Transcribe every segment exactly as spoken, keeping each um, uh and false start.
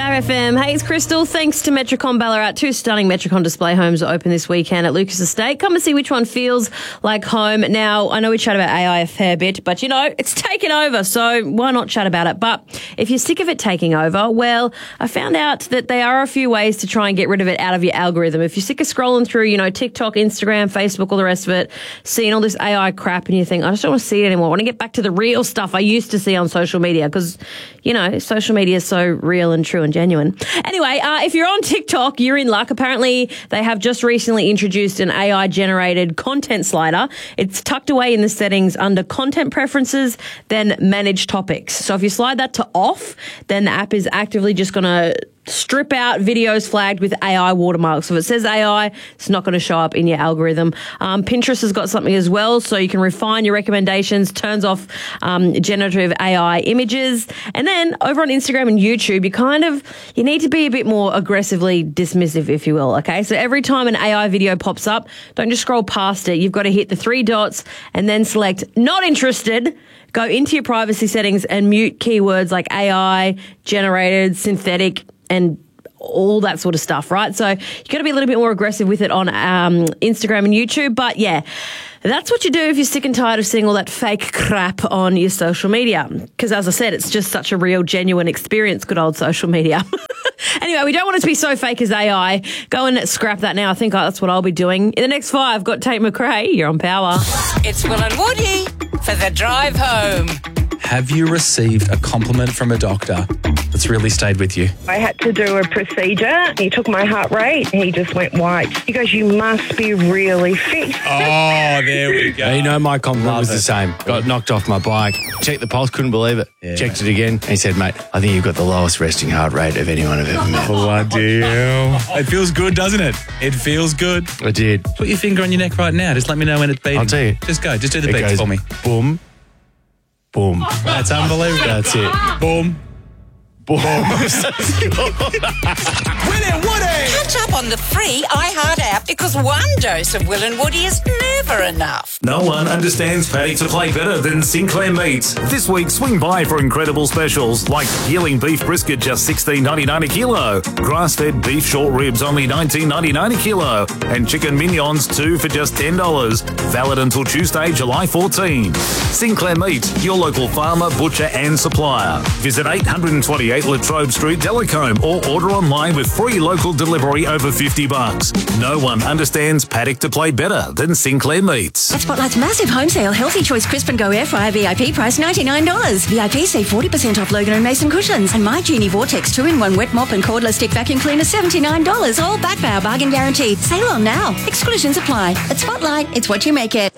Star F M. Hey, it's Crystal. Thanks to Metricon Ballarat, two stunning Metricon display homes are open this weekend at Lucas Estate. Come and see which one feels like home. Now, I know we chat about A I a fair bit, but you know, it's taken over, so why not chat about it? But if you're sick of it taking over, well, I found out that there are a few ways to try and get rid of it out of your algorithm. If you're sick of scrolling through, you know, TikTok, Instagram, Facebook, all the rest of it, seeing all this A I crap and you think, I just don't want to see it anymore. I want to get back to the real stuff I used to see on social media because, you know, social media is so real and true and genuine. Anyway, uh, if you're on TikTok, you're in luck. Apparently, they have just recently introduced an A I-generated content slider. It's tucked away in the settings under content preferences, then manage topics. So if you slide that to off, then the app is actively just going to strip out videos flagged with A I watermarks. So if it says A I, it's not going to show up in your algorithm. Um, Pinterest has got something as well, so you can refine your recommendations, turns off um, generative A I images. And then over on Instagram and YouTube, you kind of, you need to be a bit more aggressively dismissive, if you will, okay? So every time an A I video pops up, don't just scroll past it. You've got to hit the three dots and then select not interested. Go into your privacy settings and mute keywords like A I, generated, synthetic, and all that sort of stuff, right? So you've got to be a little bit more aggressive with it on um, Instagram and YouTube. But yeah, that's what you do if you're sick and tired of seeing all that fake crap on your social media. Because as I said, it's just such a real, genuine experience, good old social media. Anyway, we don't want it to be so fake as A I. Go and scrap that now. I think that's what I'll be doing. In the next five, I've got Tate McRae. You're on Power. It's Will and Woody for the drive home. Have you received a compliment from a doctor that's really stayed with you? I had to do a procedure. He took my heart rate. He just went white. He goes, you must be really fit. Oh, there we go. You know, my compliment Love was it. the same. Got knocked off my bike. Checked the pulse, couldn't believe it. Yeah. Checked it again. And he said, mate, I think you've got the lowest resting heart rate of anyone I've ever met. Bloody hell. It feels good, doesn't it? It feels good. I did. Put your finger on your neck right now. Just let me know when it's beating. I'll tell you. Just go. Just do the It beats goes for me. boom, boom. That's unbelievable. That's it. Boom. Boom. Will and Woody! Catch up on the free iHeart app because one dose of Will and Woody is never enough. No one understands paddock to play better than Sinclair Meats. This week, swing by for incredible specials like peeling beef brisket just sixteen ninety-nine a kilo, grass-fed beef short ribs only nineteen ninety-nine a kilo, and chicken mignons two for just ten dollars. Valid until Tuesday, July fourteenth. Sinclair Meats, your local farmer, butcher and supplier. Visit eight twenty-eight Latrobe Street, Delacombe, or order online with free local delivery over fifty bucks. No one understands paddock to play better than Sinclair Meats. At Spotlight's massive home sale, Healthy Choice Crisp and Go Air Fryer V I P price ninety-nine dollars. V I P save forty percent off Logan and Mason cushions. And My Genie Vortex two in one wet mop and cordless stick vacuum cleaner seventy-nine dollars. All back by our bargain guarantee. Sale on now. Exclusions apply. At Spotlight, it's what you make it.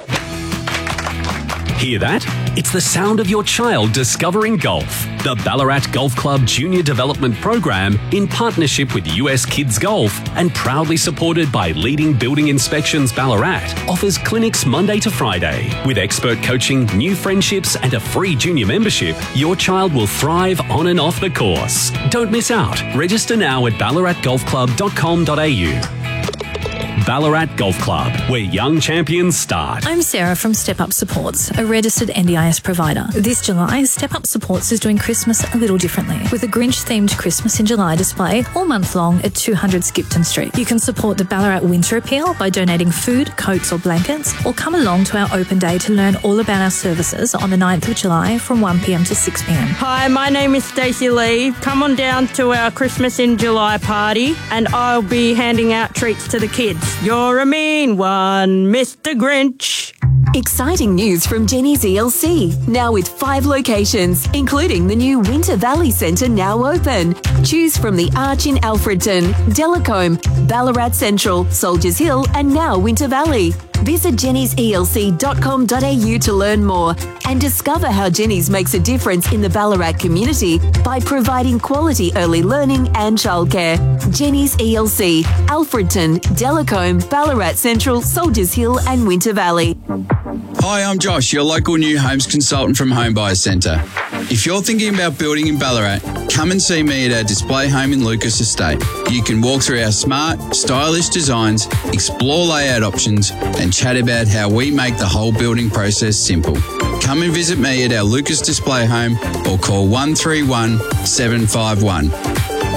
Hear that? It's the sound of your child discovering golf. The Ballarat Golf Club Junior Development Program, in partnership with U S Kids Golf and proudly supported by Leading Building Inspections Ballarat, offers clinics Monday to Friday. With expert coaching, new friendships and a free junior membership, your child will thrive on and off the course. Don't miss out. Register now at ballarat golf club dot com dot a u. Ballarat Golf Club, where young champions start. I'm Sarah from Step Up Supports, a registered N D I S provider. This July, Step Up Supports is doing Christmas a little differently, with a Grinch-themed Christmas in July display all month long at two hundred Skipton Street. You can support the Ballarat Winter Appeal by donating food, coats or blankets, or come along to our open day to learn all about our services on the ninth of July from one p m to six p m. Hi, my name is Stacey Lee. Come on down to our Christmas in July party and I'll be handing out treats to the kids. You're a mean one, Mister Grinch. Exciting news from Jenny's E L C, now with five locations, including the new Winter Valley Centre now open. Choose from the Arch in Alfredton, Delacombe, Ballarat Central, Soldiers Hill and now Winter Valley. Visit jennys e l c dot com dot a u to learn more and discover how Jenny's makes a difference in the Ballarat community by providing quality early learning and childcare. Jenny's E L C, Alfredton, Delacombe, Ballarat Central, Soldiers Hill and Winter Valley. Hi, I'm Josh, your local new homes consultant from Home Buyers Centre. If you're thinking about building in Ballarat, come and see me at our display home in Lucas Estate. You can walk through our smart, stylish designs, explore layout options, and chat about how we make the whole building process simple. Come and visit me at our Lucas display home or call one three one, seven five one.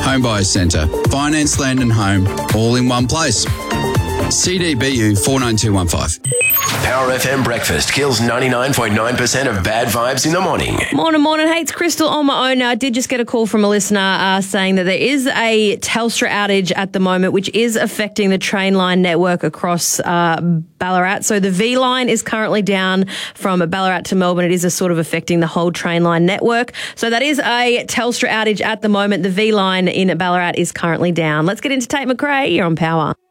Home Buyers Centre. Finance, land and home, all in one place. C D B U four nine two one five. Power F M breakfast kills ninety-nine point nine percent of bad vibes in the morning. Morning, morning. Hey, it's Crystal on my own now. I did just get a call from a listener uh, saying that there is a Telstra outage at the moment, which is affecting the train line network across uh, Ballarat. So the V line is currently down from Ballarat to Melbourne. It is a sort of affecting the whole train line network. So that is a Telstra outage at the moment. The V line in Ballarat is currently down. Let's get into Tate McRae. You're on Power.